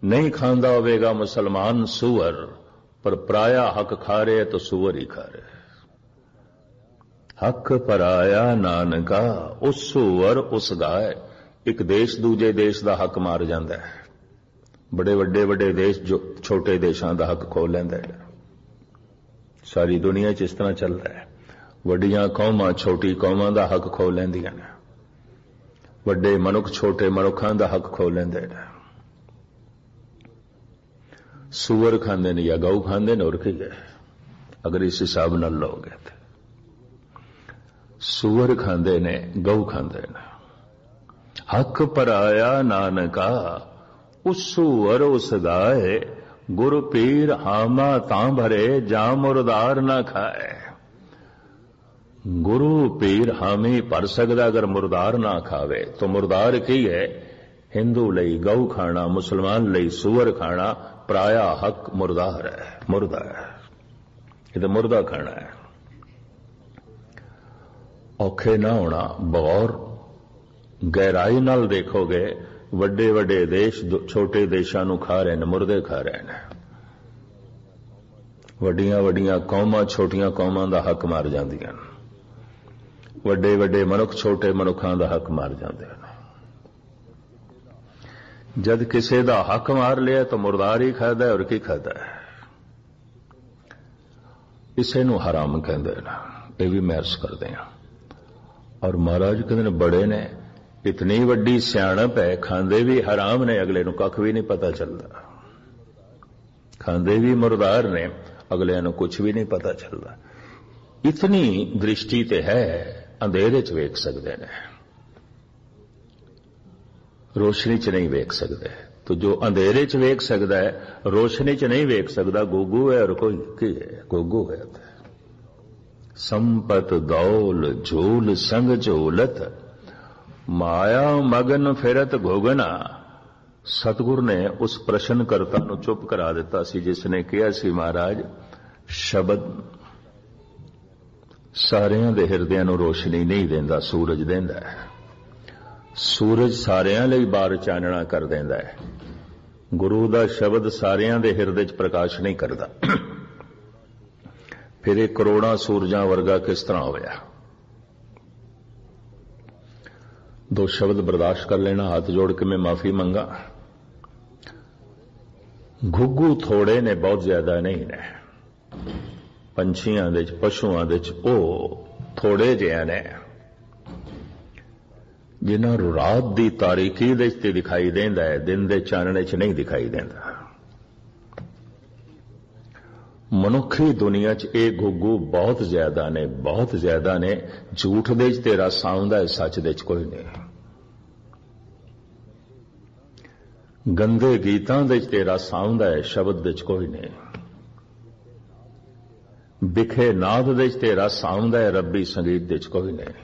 नहीं खांदा होवेगा मुसलमान सूअर, पर पराया हक खा रहे तो सूअर ही खा रहे। हक पराया नानका, उस सूअर उस गाय। एक देश दूजे देश का हक मार जाता है, बड़े वड्डे वड्डे देश जो छोटे देशों का हक खो लेंदा है। सारी दुनिया च इस तरह चल रहा है। वड्डियां कौमां छोटी कौमां का हक खो लैंदियां ने, वड्डे मनुख छोटे मनुखां का हक खो लेंदे ने। सूअर खांदे ने या गऊ खांदे ने, और की है अगर इस हिसाब नाल लोगे तो। सूअर खांदे ने, गऊ खांदे ने। हक पराया नानका, उस सूअर उस गाय। गुरु पीर हामा तां भरे, जा मुर्दार ना खाए। गुरु पीर हामी भर सकदा, अगर मुर्दार ना खावे तो मुर्दार की है? हिंदू लई गऊ खाना, मुसलमान लई सूअर खाना, पराया हक मुर्दार है, मुर्दा है। ये तो मुर्दा खाना है। औखे ना होना, बगौर गहराई नाल देखोगे, वड्डे वड्डे देश छोटे देशों नूं खा रहे हैं, मुर्दे खा रहे हैं। वड्डियां वड्डियां कौमां छोटियां कौमां दा हक मार जांदियां, वड्डे वड्डे मनुख छोटे मनुखां दा हक मार जांदे हैं। जद किसी दा हक मार लिया तो मुर्दार ही खादा है, और की खादा है? इसे नूं हराम कहंदे ने, ये भी महर्स करते हैं। और महाराज कहते बड़े ने इतनी वड्डी सियाणप है, खांदे भी हराम ने, अगले नूं कख भी नहीं पता चलता। खांदे भी मुर्दार ने, अगले नूं कुछ भी नहीं पता चलता। इतनी दृष्टि ते है, अंधेरे च वेख सकते ने, रोशनी च नहीं वेख सकते। तो जो अंधेरे च वेख सकता है, रोशनी च नहीं वेख सकता, गुगू है। और कोई की है? गुगू है। संपत दौल झूल संग झूलत, माया मगन फिरत घोगना। सतगुर ने उस प्रश्नकर्ता नूं चुप करा दिता सी, जिसने कहा सी महाराज शब्द सारियां दे हिरदियां नूं रोशनी नहीं देंदा, सूरज देंदा है। सूरज सारियां लई बार चानना कर देंदा है। गुरु दा शब्द सारियां दे हिरदे च प्रकाश नहीं करदा। फिर एक करोड़ां सूरजां वर्गा किस तरह होया? दो शब्द बर्दाश्त कर लेना, हाथ जोड़ के मैं माफी मंगा। घुग्गू थोड़े ने, बहुत ज्यादा नहीं ने। पंछियां दे च, पशुआं दे च ओ थोड़े जिहा ने, जिन्हां नूं रात दी तारीकी दे च दिखाई देंदा है, दिन दे चानणे च नहीं दिखाई देंदा। मनुखी दुनिया च ये घुग्गू बहुत ज्यादा ने, बहुत ज्यादा ने। झूठ दे च तेरा साउंदा है, सच दे च कोई नहीं। गंदे गीतां दे च तेरा साउंदा है, शब्द दे च कोई नहीं। बिखे नाद दे च तेरा साउंदा है, रब्बी संगीत दे च कोई नहीं।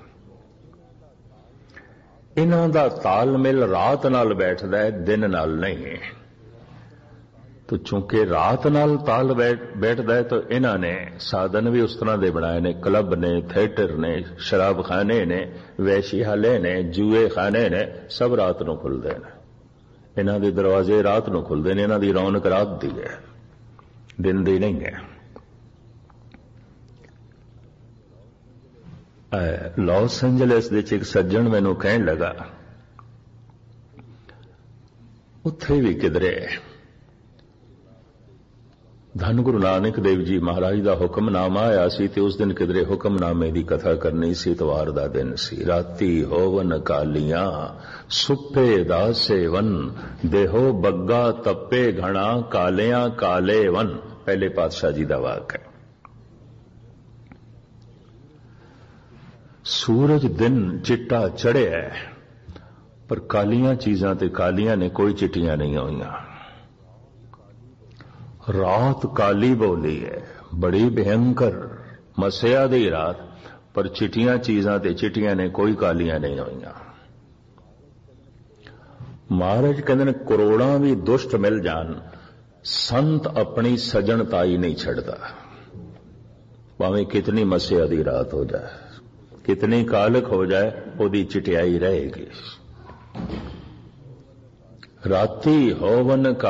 इन्हां दा तालमेल रात नाल बैठदा है, दिन नाल नहीं। तो चूंकि रात नाल ताल बैठदा है, तो इन्हां ने साधन भी उस तरह दे बनाए ने। क्लब ने, थिएटर ने, शराब खाने ने, वैश्यालय ने, जुए खाने ने, सब रात नूं खुलदे ने। इन्हां दे दरवाजे रात नूं खुलदे ने। इन्हां दी रौनक रात दी है, दिन दी नहीं है। लॉस एंजलिस दे एक सज्जन मैनू कहन लगा, उत्थे भी किधरे धन गुरु नानक देव जी महाराज का हुक्मनामा आया सी, ते उस दिन किधरे हुक्मनामे की कथा करनी सी। इतवार का दिन सी। राती होवन कालियां सुप्पे दासे वन, देहो बग्गा तप्पे घना, कालियां काले वन। पहले पातशाह जी का वाक है। सूरज दिन चिट्टा चढ़िया है, पर कालियां चीजां ते कालियां ने, कोई चिट्टियां नहीं होईयां। रात काली बोली है, बड़ी भयंकर मसिया दी रात, पर चिट्टियां चीजां ते चिट्टियां ने, कोई कालियां नहीं होईयां। महाराज कहते ने करोड़ां भी दुष्ट मिल जान, संत अपनी सजनताई नहीं छड़ता। भावें कितनी मसिया दी रात हो जाए, कितनी कालक हो जाए, ओदी चिटियाई रहेगी। राती होवन